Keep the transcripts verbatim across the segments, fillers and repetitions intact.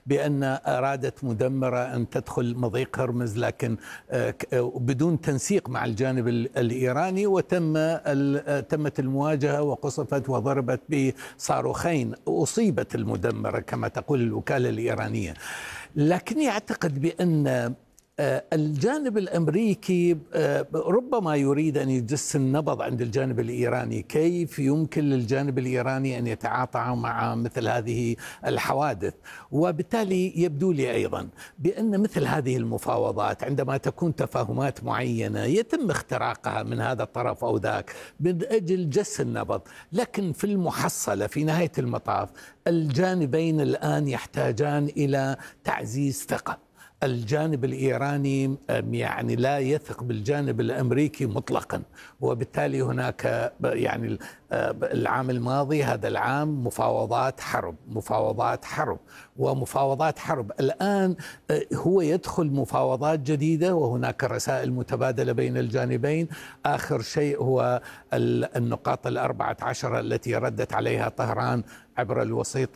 بأن أرادت مدمرة أن تدخل مضيق هرمز، لكن بدون تنسيق مع الجانب الإيراني، وتم تمت المواجهة وقصفت وضربت بصاروخين، أصيبت المدمرة كما تقول الوكالة الإيرانية. لكني أعتقد بأن الجانب الأمريكي ربما يريد أن يجس النبض عند الجانب الإيراني، كيف يمكن للجانب الإيراني أن يتعاطى مع مثل هذه الحوادث. وبالتالي يبدو لي أيضا بأن مثل هذه المفاوضات عندما تكون تفاهمات معينة يتم اختراقها من هذا الطرف أو ذاك من أجل جس النبض، لكن في المحصلة في نهاية المطاف الجانبين الآن يحتاجان إلى تعزيز ثقة. الجانب الإيراني يعني لا يثق بالجانب الأمريكي مطلقا، وبالتالي هناك يعني العام الماضي هذا العام مفاوضات حرب مفاوضات حرب ومفاوضات حرب. الآن هو يدخل مفاوضات جديدة وهناك رسائل متبادلة بين الجانبين. آخر شيء هو النقاط الأربعة عشر التي ردت عليها طهران عبر الوسيط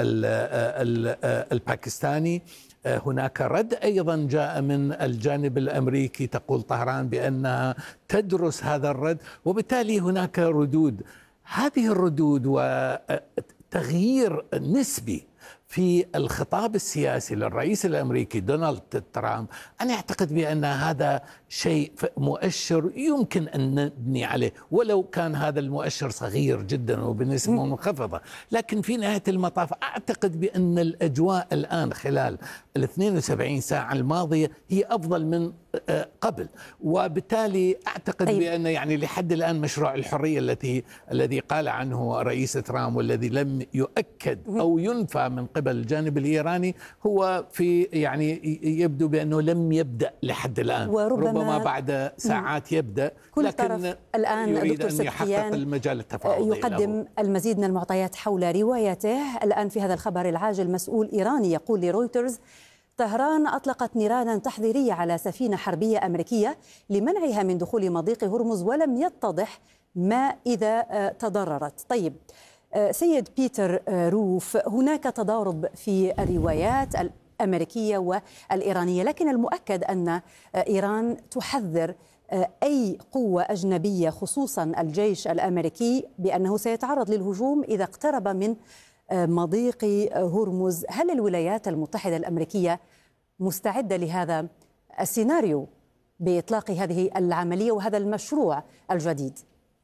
الباكستاني. هناك رد أيضا جاء من الجانب الأمريكي، تقول طهران بأنها تدرس هذا الرد، وبالتالي هناك ردود. هذه الردود وتغيير نسبي في الخطاب السياسي للرئيس الأمريكي دونالد ترامب، أنا أعتقد بأن هذا شيء مؤشر يمكن أن نبني عليه، ولو كان هذا المؤشر صغير جدا وبنسبة منخفضة. لكن في نهاية المطاف أعتقد بأن الأجواء الآن خلال ال اثنتين وسبعين ساعة الماضية هي أفضل من قبل، وبالتالي أعتقد طيب. بأن يعني لحد الآن مشروع الحرية التي الذي قال عنه رئيس ترامب والذي لم يؤكد أو ينفى من قبل الجانب الإيراني هو في يعني يبدو بأنه لم يبدأ لحد الآن، وربما ربما بعد ساعات يبدأ، كل لكن طرف الآن يريد دكتور أن يحقق المجال التفاوضي يقدم له. المزيد من المعطيات حول روايته. الآن في هذا الخبر العاجل مسؤول إيراني يقول لرويترز: طهران أطلقت نيرانا تحذيرية على سفينة حربية أمريكية لمنعها من دخول مضيق هرمز، ولم يتضح ما إذا تضررت. طيب سيد بيتر روف، هناك تضارب في الروايات الأمريكية والإيرانية، لكن المؤكد أن إيران تحذر أي قوة أجنبية خصوصا الجيش الأمريكي بأنه سيتعرض للهجوم إذا اقترب من مضيق هرمز. هل الولايات المتحدة الأمريكية مستعدة لهذا السيناريو بإطلاق هذه العملية وهذا المشروع الجديد؟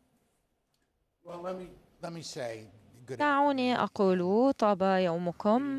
دعوني أقول طاب يومكم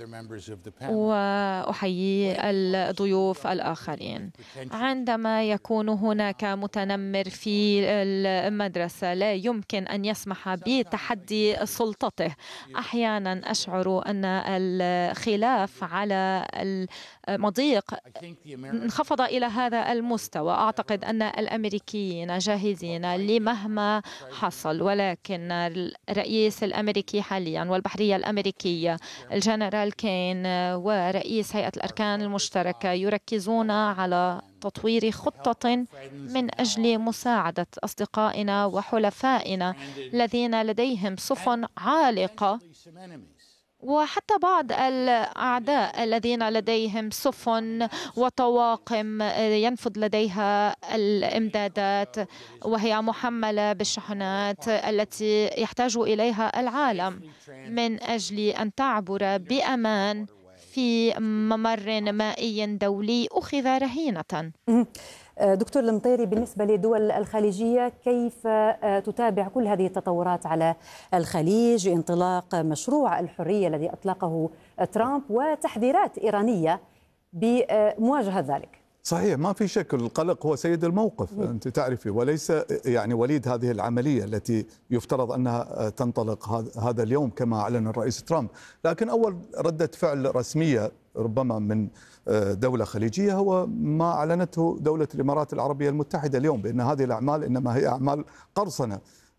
وأحيي الضيوف الآخرين. عندما يكون هناك متنمر في المدرسة لا يمكن أن يسمح بتحدي سلطته. أحيانا أشعر أن الخلاف على المضيق انخفض إلى هذا المستوى. أعتقد أن الأمريكيين جاهزين لمهما حصل، ولكن الرئيس الأمريكي حاليا والبحرية الأمريكية الجنرال كين ورئيس هيئة الأركان المشتركة يركزون على تطوير خطة من أجل مساعدة أصدقائنا وحلفائنا الذين لديهم سفن عالقة، وحتى بعض الأعداء الذين لديهم سفن وطواقم ينفذ لديها الإمدادات وهي محملة بالشحنات التي يحتاج إليها العالم من أجل أن تعبر بأمان في ممر مائي دولي أخذ رهينة. دكتور المطيري، بالنسبة للدول الخليجية كيف تتابع كل هذه التطورات على الخليج، انطلاق مشروع الحرية الذي أطلقه ترامب وتحذيرات إيرانية بمواجهة ذلك؟ صحيح، ما في شك القلق هو سيد الموقف، أنت تعرفي، وليس يعني وليد هذه العملية التي يفترض أنها تنطلق هذا اليوم كما أعلن الرئيس ترامب. لكن أول ردة فعل رسمية ربما من دولة خليجية هو ما أعلنته دولة الإمارات العربية المتحدة اليوم، بأن هذه الأعمال إنما هي أعمال قرصنة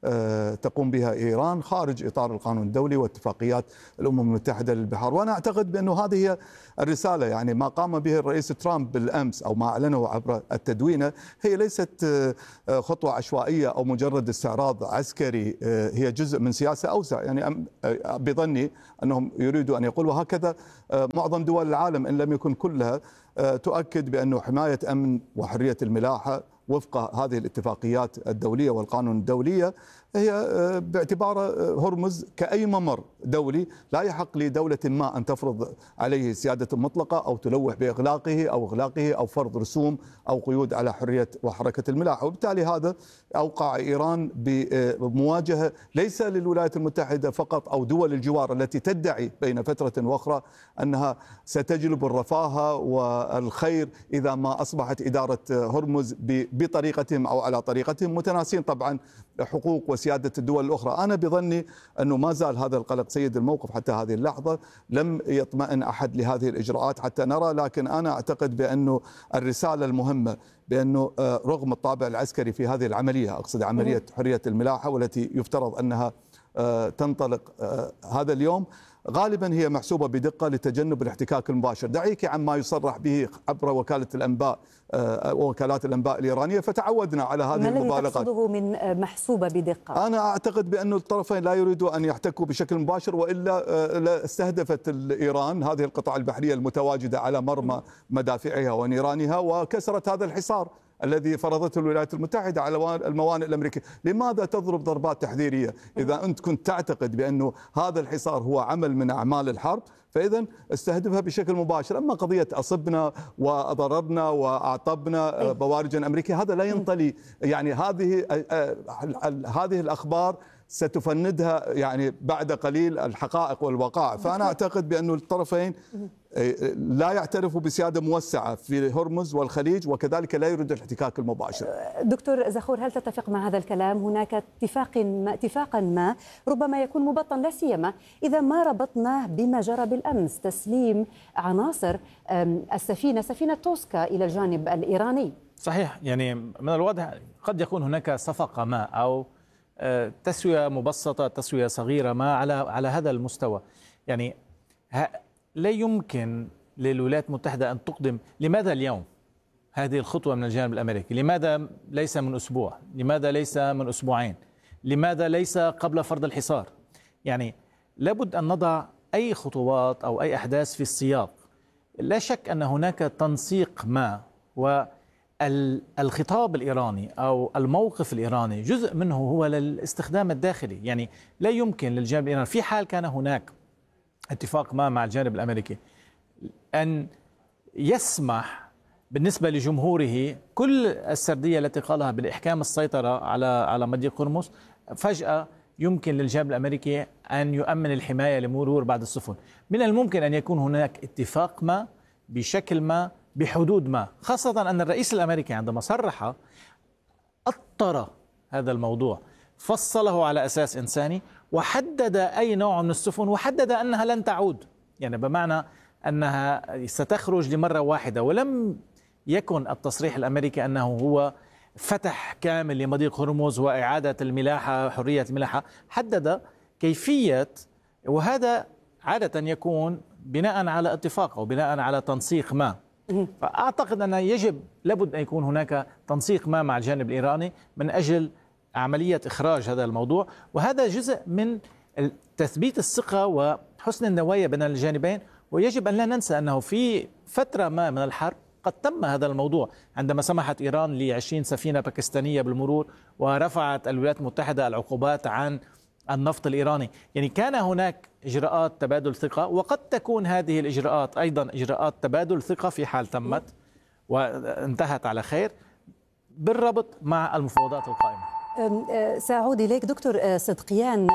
تقوم بها إيران خارج إطار القانون الدولي واتفاقيات الأمم المتحدة للبحار. وأنا أعتقد بأنه هذه هي الرسالة، يعني ما قام به الرئيس ترامب بالأمس أو ما أعلنه عبر التدوينة هي ليست خطوة عشوائية أو مجرد استعراض عسكري، هي جزء من سياسة أوسع. يعني بظني أنهم يريدوا أن يقولوا هكذا معظم دول العالم إن لم يكن كلها تؤكد بأنه حماية أمن وحرية الملاحة وفق هذه الاتفاقيات الدولية والقانون الدولية هي باعتبار هرمز كأي ممر دولي لا يحق لدولة ما أن تفرض عليه سيادة مطلقة أو تلوح بإغلاقه أو إغلاقه أو فرض رسوم أو قيود على حرية وحركة الملاحة. وبالتالي هذا أوقع إيران بمواجهة ليس للولايات المتحدة فقط أو دول الجوار التي تدعي بين فترة وأخرى أنها ستجلب الرفاه والخير إذا ما أصبحت إدارة هرمز بطريقتهم أو على طريقتهم، متناسين طبعا حقوق وسيادة الدول الأخرى. أنا بظني أنه ما زال هذا القلق سيد الموقف حتى هذه اللحظة، لم يطمئن أحد لهذه الإجراءات حتى نرى. لكن أنا أعتقد بأنه الرسالة المهمة بأنه رغم الطابع العسكري في هذه العملية، أقصد عملية حرية الملاحة والتي يفترض أنها تنطلق هذا اليوم، غالبا هي محسوبة بدقة لتجنب الاحتكاك المباشر. دعيك عما يصرح به عبر وكالة الأنباء ووكالات الأنباء الإيرانية، فتعودنا على هذه المبالغات. ما الذي تقصده من محسوبة بدقة؟ أنا أعتقد بأن الطرفين لا يريدوا أن يحتكوا بشكل مباشر، وإلا استهدفت إيران هذه القطع البحرية المتواجدة على مرمى مدافعها ونيرانها وكسرت هذا الحصار الذي فرضته الولايات المتحدة على الموانئ الأمريكية. لماذا تضرب ضربات تحذيرية؟ إذا أنت كنت تعتقد بأنه هذا الحصار هو عمل من أعمال الحرب فإذا استهدفها بشكل مباشر. أما قضية أصبنا وضررنا وأعطبنا بوارج أمريكية هذا لا ينطلي، يعني هذه هذه الأخبار ستفندها يعني بعد قليل الحقائق والوقائع. فأنا أعتقد بأن الطرفين لا يعترفوا بسيادة موسعة في هرمز والخليج، وكذلك لا يريد الاحتكاك المباشر. دكتور زخور، هل تتفق مع هذا الكلام؟ هناك اتفاق ما اتفاقا ما ربما يكون مبطن، لا سيما إذا ما ربطناه بما جرى بالأمس، تسليم عناصر السفينة سفينة توسكا إلى الجانب الإيراني. صحيح، يعني من الواضح قد يكون هناك صفقة ما أو تسوية مبسطة، تسوية صغيرة ما على على هذا المستوى. يعني لا يمكن للولايات المتحدة أن تقدم. لماذا اليوم هذه الخطوة من الجانب الأمريكي؟ لماذا ليس من أسبوع؟ لماذا ليس من أسبوعين؟ لماذا ليس قبل فرض الحصار؟ يعني لابد أن نضع أي خطوات أو أي أحداث في السياق. لا شك أن هناك تنسيق ما، والخطاب الإيراني أو الموقف الإيراني جزء منه هو للاستخدام الداخلي. يعني لا يمكن للجانب الإيراني في حال كان هناك اتفاق ما مع الجانب الأمريكي أن يسمح بالنسبة لجمهوره كل السردية التي قالها بالإحكام السيطرة على على مضيق هرمز، فجأة يمكن للجانب الأمريكي أن يؤمن الحماية لمرور بعض السفن. من الممكن أن يكون هناك اتفاق ما بشكل ما بحدود ما، خاصة أن الرئيس الأمريكي عندما صرح أطر هذا الموضوع، فصله على أساس إنساني وحدد أي نوع من السفن وحدد أنها لن تعود، يعني بمعنى أنها ستخرج لمرة واحدة. ولم يكن التصريح الأمريكي أنه هو فتح كامل لمضيق هرمز وإعادة الملاحة، حرية الملاحة، حدد كيفية، وهذا عادة يكون بناء على اتفاق أو بناء على تنسيق ما. فأعتقد أن يجب لابد أن يكون هناك تنسيق ما مع الجانب الإيراني من أجل عملية إخراج هذا الموضوع، وهذا جزء من تثبيت الثقة وحسن النوايا بين الجانبين. ويجب أن لا ننسى أنه في فترة ما من الحرب قد تم هذا الموضوع عندما سمحت إيران لعشرين سفينة باكستانية بالمرور ورفعت الولايات المتحدة العقوبات عن النفط الإيراني. يعني كان هناك إجراءات تبادل ثقة، وقد تكون هذه الإجراءات أيضا إجراءات تبادل ثقة في حال تمت وانتهت على خير بالربط مع المفاوضات القائمة. سأعود إليك دكتور صدقيان.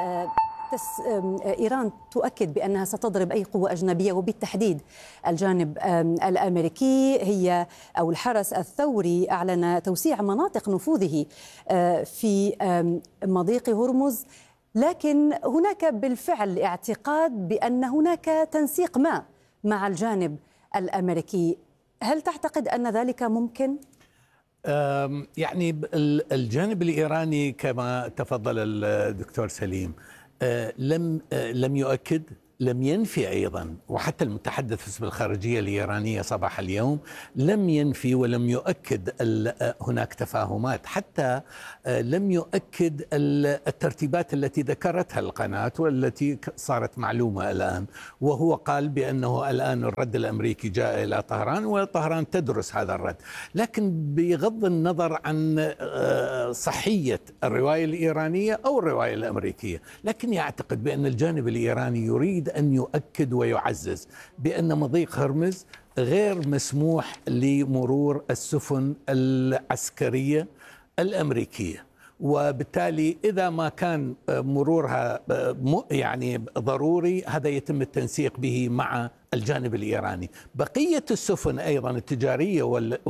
إيران تؤكد بأنها ستضرب أي قوة أجنبية، وبالتحديد الجانب الأمريكي. هي أو الحرس الثوري أعلن توسيع مناطق نفوذه في مضيق هرمز، لكن هناك بالفعل اعتقاد بأن هناك تنسيق ما مع الجانب الأمريكي. هل تعتقد أن ذلك ممكن؟ يعني الجانب الإيراني كما تفضل الدكتور سليم لم لم يؤكد، لم ينفي أيضا، وحتى المتحدث باسم الخارجية الإيرانية صباح اليوم لم ينفي ولم يؤكد هناك تفاهمات، حتى لم يؤكد الترتيبات التي ذكرتها القناة والتي صارت معلومة الآن، وهو قال بأنه الآن الرد الأمريكي جاء إلى طهران وطهران تدرس هذا الرد، لكن بغض النظر عن صحية الرواية الإيرانية أو الرواية الأمريكية، لكني أعتقد بأن الجانب الإيراني يريد أن يؤكد ويعزز بأن مضيق هرمز غير مسموح لمرور السفن العسكرية الأمريكية، وبالتالي إذا ما كان مرورها يعني ضروري هذا يتم التنسيق به مع الجانب الإيراني. بقية السفن أيضا التجارية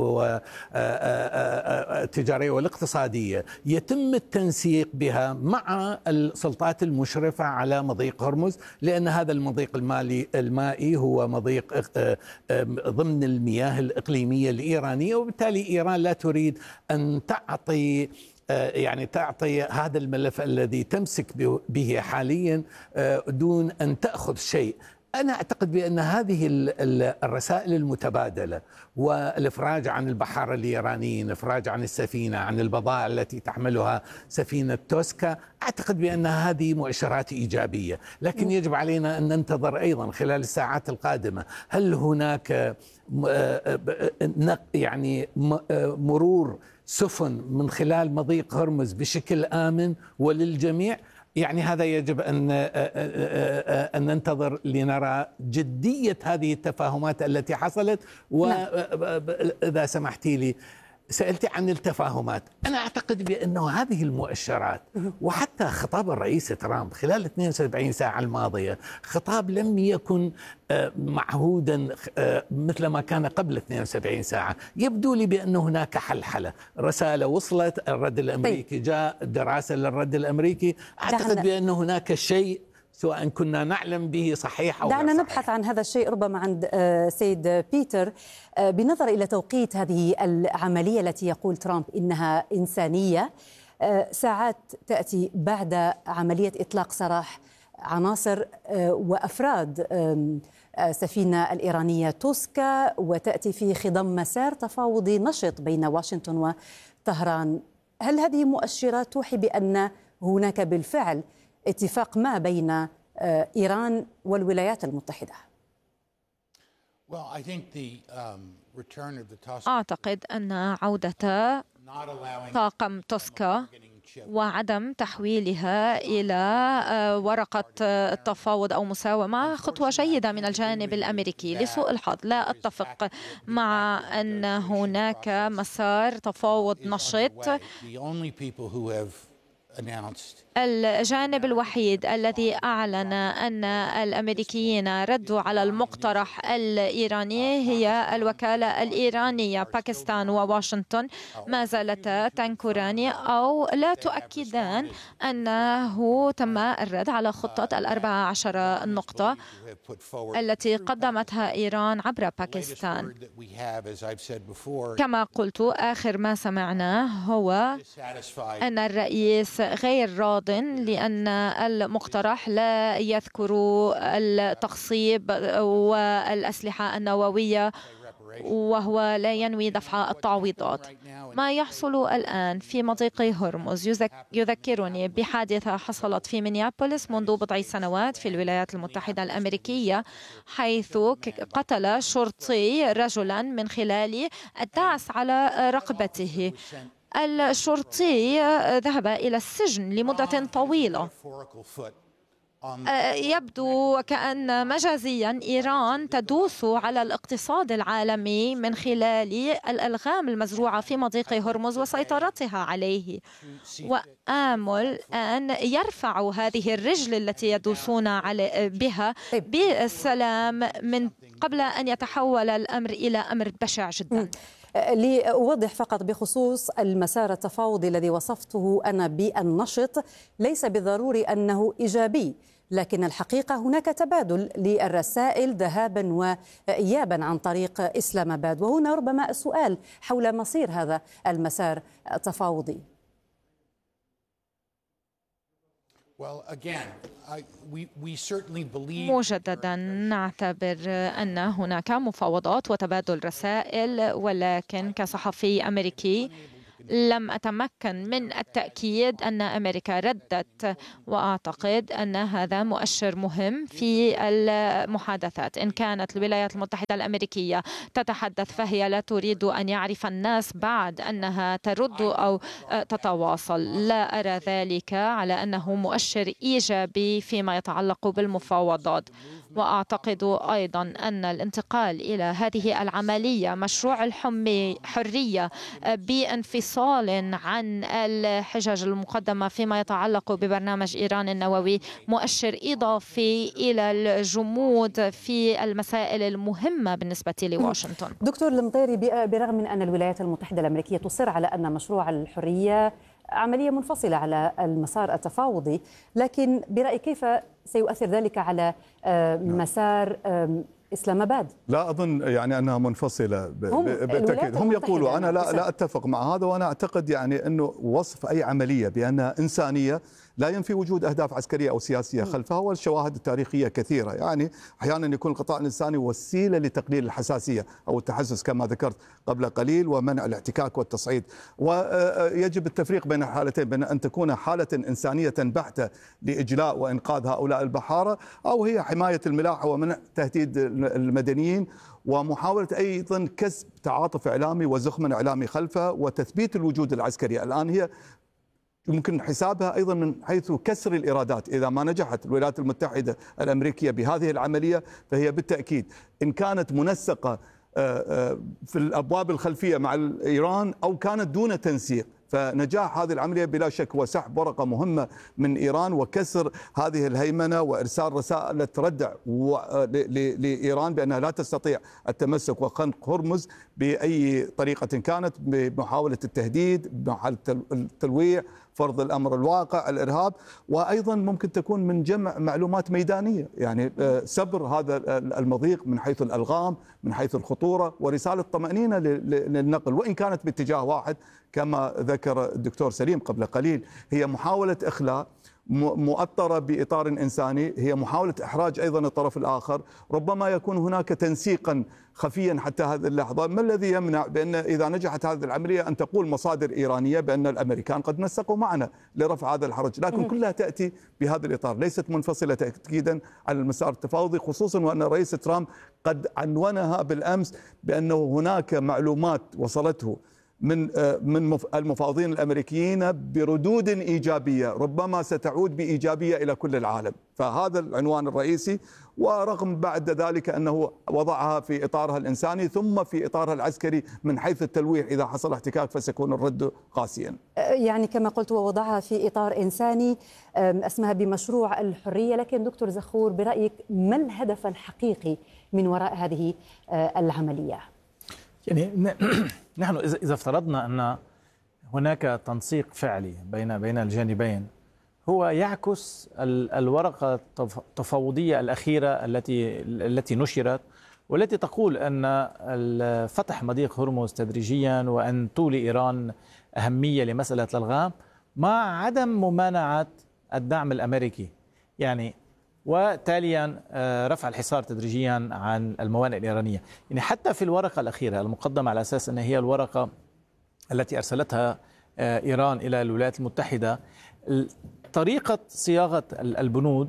والتجارية والاقتصادية يتم التنسيق بها مع السلطات المشرفة على مضيق هرمز، لأن هذا المضيق المالي المائي هو مضيق ضمن المياه الإقليمية الإيرانية، وبالتالي إيران لا تريد أن تعطي يعني تعطي هذا الملف الذي تمسك به حاليا دون أن تأخذ شيء. أنا أعتقد بأن هذه الرسائل المتبادلة والإفراج عن البحارة الإيرانيين، الإفراج عن السفينة، عن البضائع التي تحملها سفينة توسكا، أعتقد بأن هذه مؤشرات إيجابية، لكن يجب علينا أن ننتظر أيضا خلال الساعات القادمة هل هناك يعني مرور سفن من خلال مضيق هرمز بشكل آمن وللجميع. يعني هذا يجب أن أن ننتظر لنرى جدية هذه التفاهمات التي حصلت. وإذا سمحتي لي سألتي عن التفاهمات، أنا أعتقد بأنه هذه المؤشرات وحتى خطاب الرئيس ترامب خلال اثنتين وسبعين ساعة الماضية خطاب لم يكن معهودا مثل ما كان قبل اثنتين وسبعين ساعة. يبدو لي بأن هناك حلحلة، رسالة وصلت، الرد الأمريكي جاء، دراسة للرد الأمريكي. أعتقد بأن هناك شيء سواء كنا نعلم به صحيح أو دعنا صحيح. نبحث عن هذا الشيء ربما عند سيد بيتر. بنظر إلى توقيت هذه العملية التي يقول ترامب إنها إنسانية، ساعات تأتي بعد عملية إطلاق سراح عناصر وأفراد سفينة الإيرانية توسكا، وتأتي في خضم مسار تفاوضي نشط بين واشنطن وطهران. هل هذه مؤشرات توحي بأن هناك بالفعل اتفاق ما بين إيران والولايات المتحدة؟ أعتقد أن عودة طاقم توسكا وعدم تحويلها إلى ورقة تفاوض أو مساومة خطوة جيدة من الجانب الأمريكي. لسوء الحظ لا أتفق مع أن هناك مسار تفاوض نشط. الجانب الوحيد الذي أعلن أن الأمريكيين ردوا على المقترح الإيراني هي الوكالة الإيرانية. باكستان وواشنطن ما زالتا تنكران أو لا تؤكدان أنه تم الرد على خطة الأربع عشر نقطة التي قدمتها إيران عبر باكستان. كما قلت، آخر ما سمعناه هو أن الرئيس غير راضٍ لأن المقترح لا يذكر التخصيب والأسلحة النووية، وهو لا ينوي دفع التعويضات. ما يحصل الآن في مضيق هرمز يذكرني بحادثة حصلت في مينيابوليس منذ بضع سنوات في الولايات المتحدة الأمريكية، حيث قتل شرطي رجلا من خلال الدعس على رقبته. الشرطي ذهب إلى السجن لمدة طويلة. يبدو كأن مجازيا إيران تدوس على الاقتصاد العالمي من خلال الألغام المزروعة في مضيق هرمز وسيطرتها عليه، وآمل أن يرفعوا هذه الرجل التي يدوسون على بها بالسلام من قبل أن يتحول الأمر إلى أمر بشع جدا. لأوضح فقط بخصوص المسار التفاوضي الذي وصفته أنا بالنشط، ليس بالضروري أنه إيجابي. لكن الحقيقة هناك تبادل للرسائل ذهابا وإيابا عن طريق إسلام آباد، وهنا ربما السؤال حول مصير هذا المسار التفاوضي. مجددا نعتبر أن هناك مفاوضات وتبادل رسائل، ولكن كصحفي أمريكي لم أتمكن من التأكيد أن أمريكا ردت، وأعتقد أن هذا مؤشر مهم في المحادثات. إن كانت الولايات المتحدة الأمريكية تتحدث فهي لا تريد أن يعرف الناس بعد أنها ترد أو تتواصل. لا أرى ذلك على أنه مؤشر إيجابي فيما يتعلق بالمفاوضات. وأعتقد أيضا أن الانتقال إلى هذه العملية مشروع الحرية بانفصال عن الحجج المقدمة فيما يتعلق ببرنامج إيران النووي مؤشر إضافي إلى الجمود في المسائل المهمة بالنسبة لواشنطن. دكتور المطيري، برغم من أن الولايات المتحدة الأمريكية تصر على أن مشروع الحرية عملية منفصلة على المسار التفاوضي، لكن برأيك كيف سيؤثر ذلك على مسار إسلام آباد؟ لا أظن يعني أنها منفصلة بالتأكيد. هم يقولوا، أنا لا لا أتفق مع هذا، وأنا أعتقد يعني أنه وصف أي عملية بأنها إنسانية لا ينفي وجود أهداف عسكرية أو سياسية خلفها، والشواهد التاريخية كثيرة. يعني أحيانا يكون القطاع الإنساني وسيلة لتقليل الحساسية أو التحسس كما ذكرت قبل قليل، ومنع الاحتكاك والتصعيد. ويجب التفريق بين الحالتين، بين أن تكون حالة إنسانية بحتة لإجلاء وإنقاذ هؤلاء البحارة، أو هي حماية الملاحة ومنع تهديد المدنيين، ومحاولة أيضا كسب تعاطف إعلامي وزخم إعلامي خلفها، وتثبيت الوجود العسكري. الآن هي يمكن حسابها أيضا من حيث كسر الإيرادات. إذا ما نجحت الولايات المتحدة الأمريكية بهذه العملية، فهي بالتأكيد إن كانت منسقة في الأبواب الخلفية مع إيران أو كانت دون تنسيق، فنجاح هذه العملية بلا شك هو سحب ورقة مهمة من إيران وكسر هذه الهيمنة وإرسال رسائل تردع لإيران بأنها لا تستطيع التمسك وخنق هرمز بأي طريقة كانت، بمحاولة التهديد، بمحاولة التلويع، فرض الأمر الواقع، الإرهاب. وأيضا ممكن تكون من جمع معلومات ميدانية، يعني سبر هذا المضيق من حيث الألغام، من حيث الخطورة، ورسالة طمأنينة للنقل، وإن كانت باتجاه واحد كما ذكر الدكتور سليم قبل قليل. هي محاولة إخلاء مؤطرة بإطار إنساني، هي محاولة إحراج أيضا الطرف الآخر. ربما يكون هناك تنسيقا خفيا حتى هذه اللحظة. ما الذي يمنع بأن إذا نجحت هذه العملية أن تقول مصادر إيرانية بأن الأمريكان قد نسقوا معنا لرفع هذا الحرج، لكن كلها تأتي بهذا الإطار، ليست منفصلة تأكيدا على المسار التفاوضي، خصوصا وأن الرئيس ترامب قد عنونها بالأمس بأنه هناك معلومات وصلته من من المفاوضين الامريكيين بردود ايجابيه، ربما ستعود بايجابيه الى كل العالم. فهذا العنوان الرئيسي، ورغم بعد ذلك انه وضعها في اطارها الانساني ثم في اطارها العسكري من حيث التلويح، اذا حصل احتكاك فسيكون الرد قاسيا. يعني كما قلت ووضعها في اطار انساني، اسمها بمشروع الحريه. لكن دكتور زخور، برايك ما الهدف الحقيقي من وراء هذه العمليه؟ يعني نحن إذا افترضنا أن هناك تنسيق فعلي بين بين الجانبين، هو يعكس الورقة التفاوضية الأخيرة التي التي نشرت، والتي تقول أن فتح مضيق هرمز تدريجيا، وأن تولي إيران أهمية لمسألة الألغام مع عدم ممانعة الدعم الأمريكي، يعني وتاليا رفع الحصار تدريجيا عن الموانئ الإيرانية. يعني حتى في الورقة الأخيرة المقدمة على أساس أنها هي الورقة التي أرسلتها إيران إلى الولايات المتحدة، طريقة صياغة البنود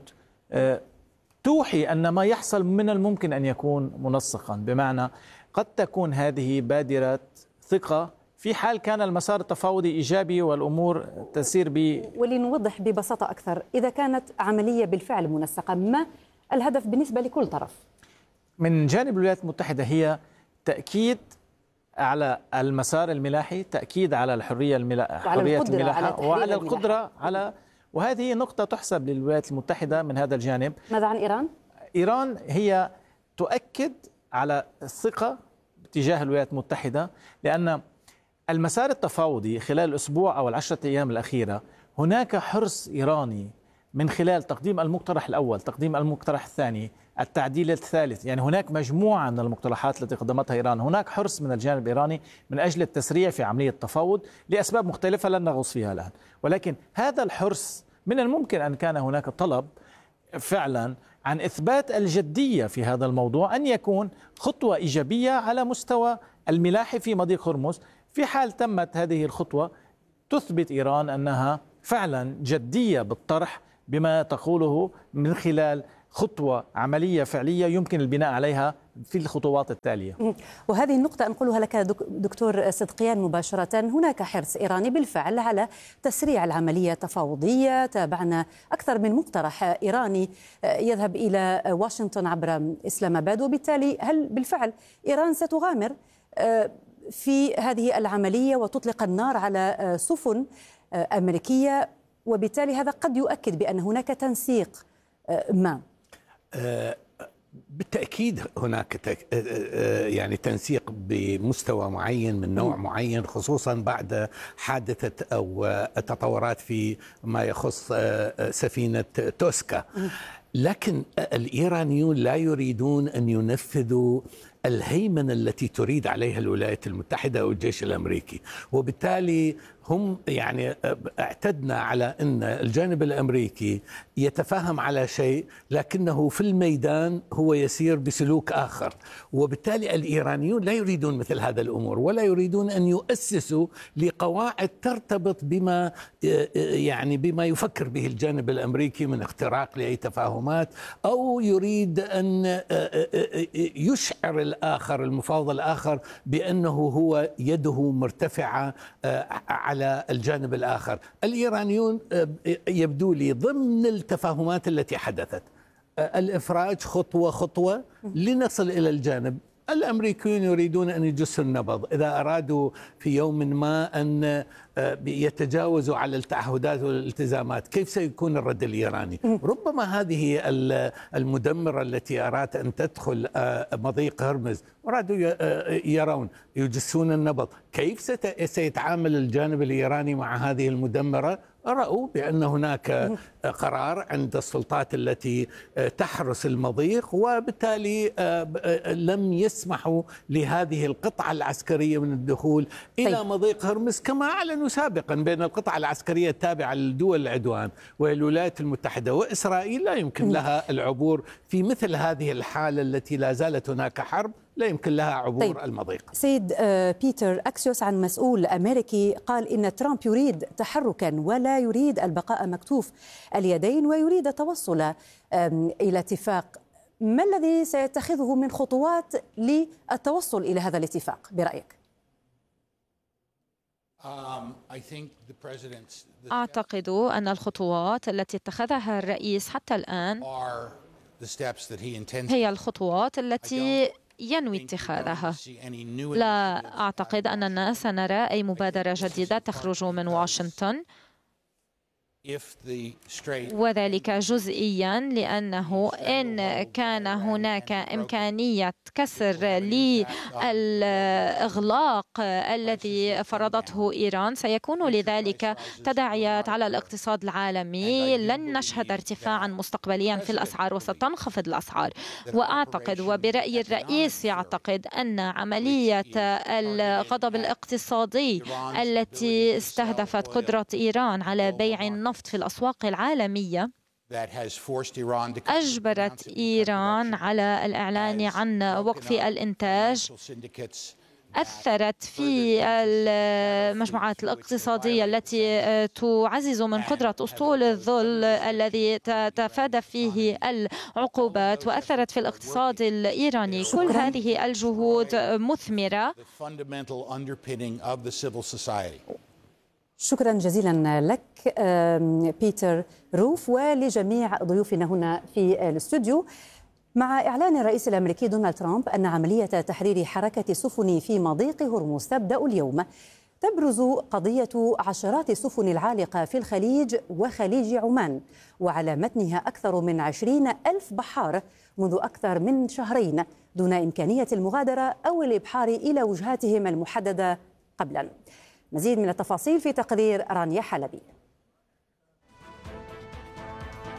توحي أن ما يحصل من الممكن أن يكون منسقا، بمعنى قد تكون هذه بادرة ثقة في حال كان المسار التفاوضي إيجابي والأمور تسير ب. ولنوضح ببساطة أكثر، إذا كانت عملية بالفعل منسقة، ما الهدف بالنسبة لكل طرف؟ من جانب الولايات المتحدة هي تأكيد على المسار الملاحي، تأكيد على الحرية الملاحة، وعلى القدرة الملاحة على وعلى القدرة على، وهذه نقطة تحسب للولايات المتحدة من هذا الجانب. ماذا عن إيران؟ إيران هي تؤكد على الثقة تجاه الولايات المتحدة، لأن المسار التفاوضي خلال الأسبوع أو العشرة أيام الأخيرة هناك حرص إيراني من خلال تقديم المقترح الأول، تقديم المقترح الثاني، التعديل الثالث. يعني هناك مجموعة من المقترحات التي قدمتها إيران. هناك حرص من الجانب الإيراني من أجل التسريع في عملية التفاوض لأسباب مختلفة لن نغوص فيها الآن، ولكن هذا الحرص من الممكن أن كان هناك طلب فعلا عن إثبات الجدية في هذا الموضوع، أن يكون خطوة إيجابية على مستوى الملاحة في مضيق هرمز. في حال تمت هذه الخطوة تثبت إيران أنها فعلا جدية بالطرح بما تقوله من خلال خطوة عملية فعلية يمكن البناء عليها في الخطوات التالية. وهذه النقطة أنقلها لك دكتور صدقيان مباشرة. هناك حرص إيراني بالفعل على تسريع العملية التفاوضية. تابعنا أكثر من مقترح إيراني يذهب إلى واشنطن عبر إسلام آباد، وبالتالي هل بالفعل إيران ستغامر في هذه العملية وتطلق النار على سفن أمريكية، وبالتالي هذا قد يؤكد بأن هناك تنسيق ما؟ بالتأكيد هناك يعني تنسيق بمستوى معين من نوع معين، خصوصا بعد حادثة أو تطورات في ما يخص سفينة توسكا. لكن الإيرانيون لا يريدون أن ينفذوا الهيمنة التي تريد عليها الولايات المتحدة أو الجيش الأمريكي، وبالتالي هم يعني اعتدنا على أن الجانب الأمريكي يتفاهم على شيء لكنه في الميدان هو يسير بسلوك آخر، وبالتالي الإيرانيون لا يريدون مثل هذا الأمور، ولا يريدون أن يؤسسوا لقواعد ترتبط بما يعني بما يفكر به الجانب الأمريكي من اختراق لأي تفاهمات، أو يريد أن يشعر الآخر المفاوض الآخر بأنه هو يده مرتفعة على الجانب الآخر. الإيرانيون يبدو لي ضمن التفاهمات التي حدثت الإفراج خطوة خطوة لنصل إلى الجانب. الأمريكيون يريدون أن يجسوا النبض إذا أرادوا في يوم ما أن يتجاوزوا على التعهدات والالتزامات. كيف سيكون الرد الإيراني؟ ربما هذه المدمرة التي أرادت أن تدخل مضيق هرمز أرادوا يرون يجسون النبض. كيف سيتعامل الجانب الإيراني مع هذه المدمرة؟ رأوا بأن هناك قرار عند السلطات التي تحرس المضيق، وبالتالي لم يسمحوا لهذه القطعة العسكرية من الدخول إلى طيب. مضيق هرمز، كما أعلنوا سابقا بأن القطعة العسكرية التابعة لدول العدوان والولايات المتحدة وإسرائيل لا يمكن لها العبور في مثل هذه الحالة التي لا زالت هناك حرب، لا يمكن لها عبور طيب. المضيق. سيد بيتر أكسيوس عن مسؤول أمريكي قال إن ترامب يريد تحركا ولا يريد البقاء مكتوف اليدين ويريد التوصل إلى اتفاق. ما الذي سيتخذه من خطوات للتوصل إلى هذا الاتفاق برأيك؟ أعتقد أن الخطوات التي اتخذها الرئيس حتى الآن هي الخطوات التي ينوي اتخاذها. لا أعتقد أننا سنرى أي مبادرة جديدة تخرج من واشنطن، وذلك جزئيا لأنه إن كان هناك إمكانية كسر للإغلاق الذي فرضته إيران سيكون لذلك تداعيات على الاقتصاد العالمي. لن نشهد ارتفاعا مستقبليا في الأسعار وستنخفض الأسعار. وأعتقد وبرأي الرئيس يعتقد أن عملية الغضب الاقتصادي التي استهدفت قدرة إيران على بيع النفط في الأسواق العالمية أجبرت إيران على الإعلان عن وقف الإنتاج، أثرت في المجموعات الاقتصادية التي تعزز من قدرة أسطول الظل الذي تتفادى فيه العقوبات، وأثرت في الاقتصاد الإيراني. كل هذه الجهود مثمرة. شكرا جزيلا لك بيتر روف ولجميع ضيوفنا هنا في الاستوديو. مع إعلان الرئيس الأمريكي دونالد ترامب أن عملية تحرير حركة السفن في مضيق هرمز تبدأ اليوم، تبرز قضية عشرات السفن العالقة في الخليج وخليج عمان، وعلى متنها أكثر من عشرين ألف بحار منذ أكثر من شهرين دون إمكانية المغادرة أو الإبحار إلى وجهاتهم المحددة قبلا. مزيد من التفاصيل في تقرير رانيا حلبي.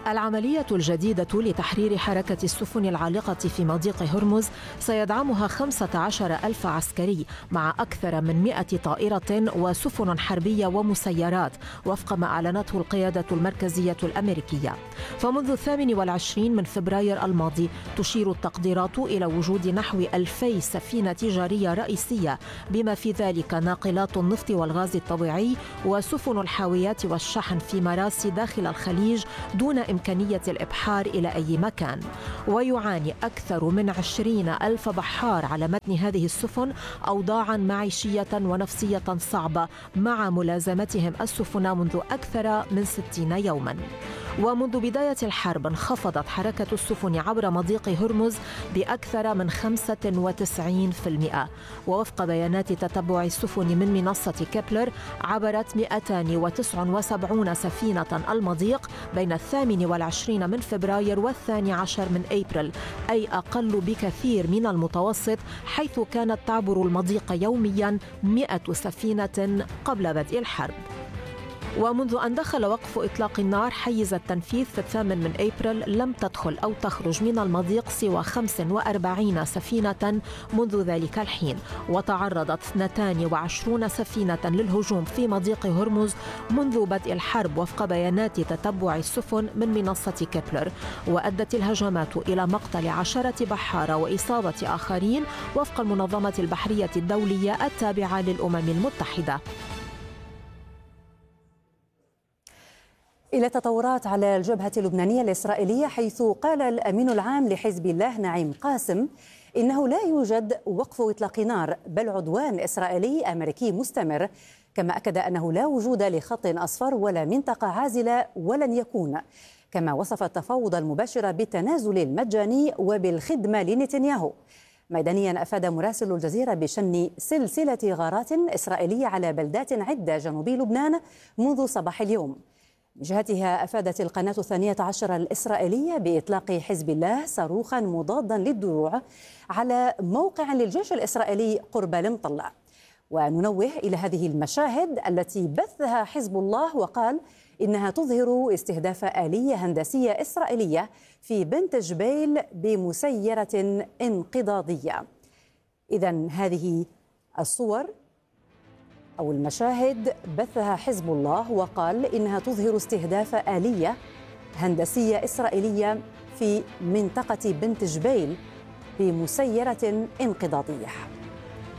العملية الجديدة لتحرير حركة السفن العالقة في مضيق هرمز سيدعمها خمسة عشر ألف عسكري مع أكثر من مئة طائرة وسفن حربية ومسيرات وفق ما أعلنته القيادة المركزية الأمريكية. فمنذ الثامن والعشرين من فبراير الماضي تشير التقديرات إلى وجود نحو ألفي سفينة تجارية رئيسية بما في ذلك ناقلات النفط والغاز الطبيعي وسفن الحاويات والشحن في مراسي داخل الخليج دون إمكانية الإبحار إلى أي مكان. ويعاني أكثر من عشرين ألف بحار على متن هذه السفن أوضاعا معيشية ونفسية صعبة مع ملازمتهم السفن منذ أكثر من ستين يوما. ومنذ بداية الحرب انخفضت حركة السفن عبر مضيق هرمز بأكثر من خمسة وتسعين بالمئة. ووفق بيانات تتبع السفن من منصة كيبلر عبرت مئتين وتسعة وسبعين سفينة المضيق بين الثامن والعشرين من فبراير والثاني عشر من أبريل، أي أقل بكثير من المتوسط، حيث كانت تعبر المضيق يوميا مئة سفينة قبل بدء الحرب. ومنذ أن دخل وقف إطلاق النار حيز التنفيذ في الثامن من أبريل لم تدخل أو تخرج من المضيق سوى خمس وأربعين سفينة منذ ذلك الحين، وتعرضت اثنتان وعشرون سفينة للهجوم في مضيق هرمز منذ بدء الحرب وفق بيانات تتبع السفن من منصة كيبلر. وأدت الهجمات إلى مقتل عشرة بحارة وإصابة آخرين وفق المنظمة البحرية الدولية التابعة للأمم المتحدة. إلى تطورات على الجبهة اللبنانية الإسرائيلية، حيث قال الأمين العام لحزب الله نعيم قاسم إنه لا يوجد وقف إطلاق نار بل عدوان إسرائيلي أمريكي مستمر، كما أكد أنه لا وجود لخط أصفر ولا منطقة عازلة ولن يكون. كما وصف التفاوض المباشر بالتنازل المجاني وبالخدمة لنتنياهو. ميدانيا أفاد مراسل الجزيرة بشن سلسلة غارات إسرائيلية على بلدات عدة جنوبي لبنان منذ صباح اليوم. من جهتها أفادت القناة الثانية عشر الإسرائيلية بإطلاق حزب الله صاروخا مضادا للدروع على موقع للجيش الإسرائيلي قرب المطلع. وننوه إلى هذه المشاهد التي بثها حزب الله وقال إنها تظهر استهداف آلية هندسية إسرائيلية في بنت جبيل بمسيرة انقضاضية. إذن هذه الصور أو المشاهد بثها حزب الله وقال إنها تظهر استهداف آلية هندسية إسرائيلية في منطقة بنت جبيل بمسيرة انقضاضية.